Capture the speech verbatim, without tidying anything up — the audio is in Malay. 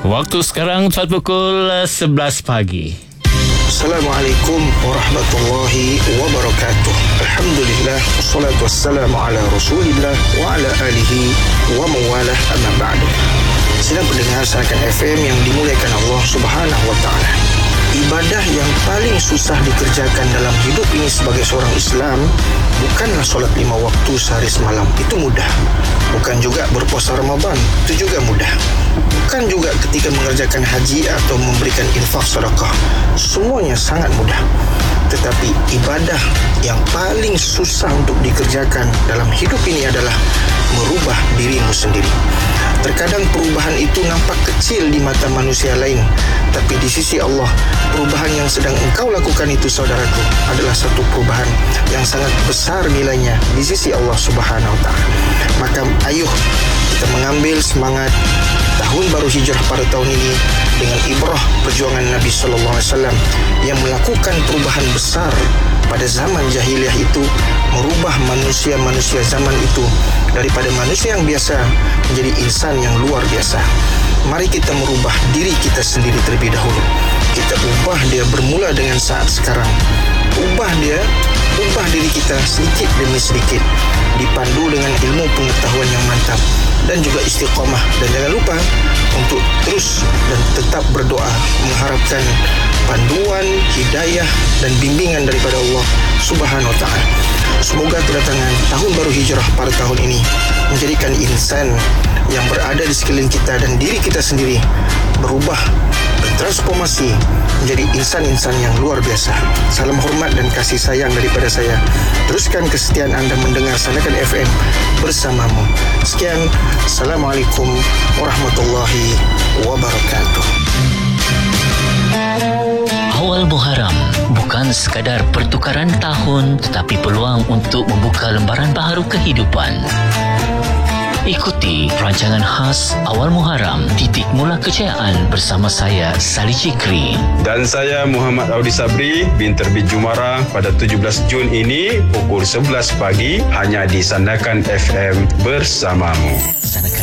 Waktu sekarang tepat pukul sebelas pagi. Assalamualaikum warahmatullahi wabarakatuh. Alhamdulillah, wassalatu wassalamu ala rasulillah wa ala alihi wa mawalah, amma ba'du. Sedang pendengar Sarakan F M yang dimuliakan Allah subhanahu wa ta'ala, ibadah yang paling susah dikerjakan dalam hidup ini sebagai seorang Islam bukanlah solat lima waktu sehari semalam. Itu mudah. Bukan juga berpuasa Ramadan. Itu juga mudah. Bukan juga ketika mengerjakan haji atau memberikan infak sedekah. Semuanya sangat mudah. Tetapi ibadah yang paling susah untuk dikerjakan dalam hidup ini adalah merubah dirimu sendiri. Terkadang perubahan itu nampak kecil di mata manusia lain, tapi di sisi Allah, perubahan yang sedang engkau lakukan itu, saudaraku, adalah satu perubahan yang sangat besar nilainya di sisi Allah subhanahu wa ta'ala. Maka ayuh kita mengambil semangat tahun baru hijrah pada tahun ini dengan ibrah perjuangan Nabi sallallahu alaihi wasallam yang melakukan perubahan besar pada zaman jahiliyah itu, merubah manusia-manusia zaman itu daripada manusia yang biasa menjadi insan yang luar biasa. Mari kita merubah diri kita sendiri terlebih dahulu. Kita ubah dia bermula dengan saat sekarang. Ubah dia, ubah diri kita sedikit demi sedikit, dipandu dengan ilmu pengetahuan yang mantap dan juga istiqamah. Dan jangan lupa untuk terus dan tetap berdoa mengharapkan panduan, hidayah dan bimbingan daripada Allah subhanahu wa ta'ala. Semoga kedatangan tahun baru hijrah pada tahun ini menjadikan insan yang berada di sekeliling kita dan diri kita sendiri berubah, bertransformasi menjadi insan-insan yang luar biasa. Salam hormat dan kasih sayang daripada saya. Teruskan kesetiaan anda mendengar Sarakan F M bersamamu. Sekian, Assalamualaikum warahmatullahi wabarakatuh. Awal Muharram bukan sekadar pertukaran tahun, tetapi peluang untuk membuka lembaran baharu kehidupan. Ikuti rancangan khas Awal Muharram, titik mula kejayaan bersama saya, Sali Cikri. Dan saya, Muhammad Audi Sabri bin Terbit Jumara, pada tujuh belas Jun ini pukul sebelas pagi hanya di Sandakan F M bersamamu. Sandakan